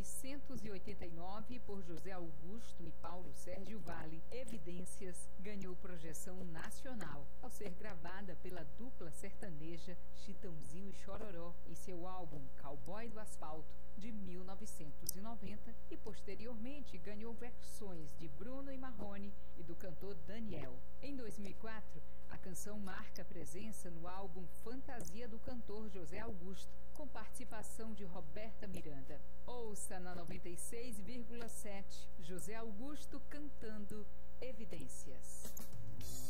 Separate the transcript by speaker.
Speaker 1: 1989, por José Augusto e Paulo Sérgio Vale, Evidências ganhou projeção nacional ao ser gravada pela dupla sertaneja Chitãozinho e Chororó em seu álbum Cowboy do Asfalto, de 1990, e posteriormente ganhou versões de Bruno e Marrone e do cantor Daniel. Em 2004, a canção marca presença no álbum Fantasia do cantor José Augusto, com participação de Roberta Miranda. Ouça na 96,7 José Augusto cantando Evidências.